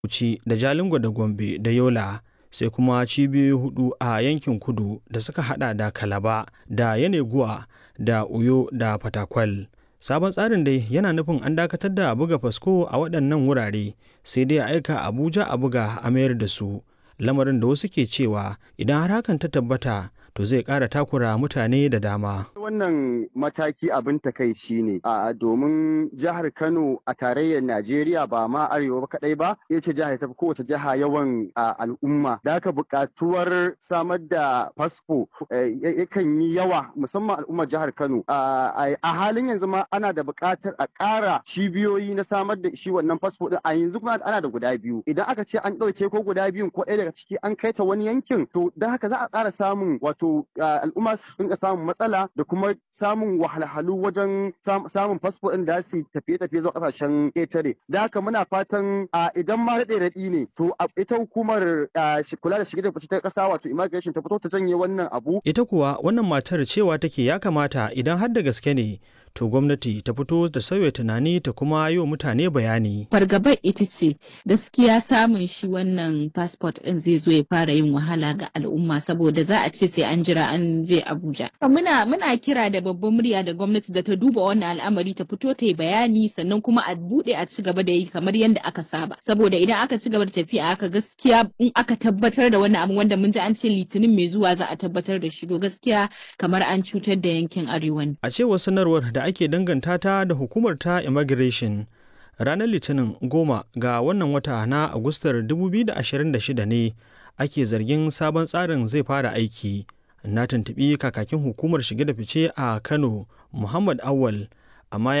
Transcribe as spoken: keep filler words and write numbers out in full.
Bauchi da Jalingo da Gombe da Yola, sai kuma cibiyoyi hudu a yankin kudu da suka hada da Kalaba da Yenagoa da Uyo da Fatakwal. Sabon tsarin dai yana nufin an dakatar da buga fasfo a waɗannan wurare, sai dai a aika Abuja a buga a mayar da su. Lamarin da wasu ke cewa idan har hakan ta tabbata to zai ƙara takura mutane da dama. Wannan mataki abin takaici ne a domin jihar Kano a tarayyar Najeriya ba ma arewa ba kadai ba, ita ce jihar ta fi kowace jiha yawan al'umma. Da haka buƙatuwar samar da fasfo yakan yi yawa musamman al'ummar jihar Kano. A halin yanzu ma ana da buƙatar a ƙara cibiyoyi na samar da shi wannan fasfo din, a yanzu kuma ana da guda biyu. Idan aka ce an ɗauke ko guda biyun ko ɗaya daga ciki an kai ta wani yankin, to da haka za a ƙara samun wato al'umma su dinga samun matsala da kuma samun wahalhalu wajen samun fasfo ɗin da su tafiye-tafiye zuwa ƙasashen ƙetare. Da haka muna fatan idan ma raɗe raɗi ne to ita hukumar kula da shige da fice ta ƙasa wato immigration ta fito ta janye wannan abu. Ita kuwa wannan matar cewa take ya kamata idan har da gaske ne to gwamnati ta fito da sauya tunani ta kuma yi wa mutane bayani. Fargabar ita ce gaskiya samun shi wannan passport ɗin zai zo ya fara yin wahala ga al'umma saboda za a ce sai an jira an je Abuja. Muna muna kira da babban murya da gwamnati da ta duba wannan al'amari ta fito ta yi bayani sannan kuma a buɗe a ci gaba da yi kamar yadda aka saba. Saboda idan aka ci gaba da tafiya aka gaskiya in aka tabbatar da wannan abu wanda mun ji an ce litinin mai zuwa za a tabbatar da shi to gaskiya kamar an cutar da yankin arewa ne. A cewar sanarwar da ake danganta ta da hukumar ta immigration ranar litinin goma ga wannan wata na agustar dubu biyu da ashirin da shida ne ake zargin sabon tsarin zai fara aiki. Na tuntuɓi kakakin hukumar shige da fice a Kano Muhammad Awal amma